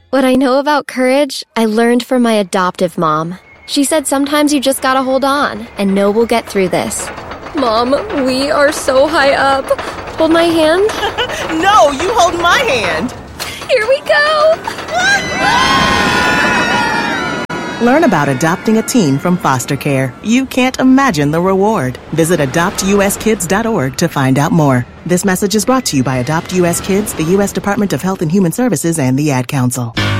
What I know about courage, I learned from my adoptive mom. She said sometimes you just gotta hold on and know we'll get through this. Mom, we are so high up. Hold my hand. No, you hold my hand. Here we go. Learn about adopting a teen from foster care. You can't imagine the reward. Visit adoptuskids.org to find out more. This message is brought to you by Adopt U.S. Kids, the U.S. Department of Health and Human Services, and the Ad Council.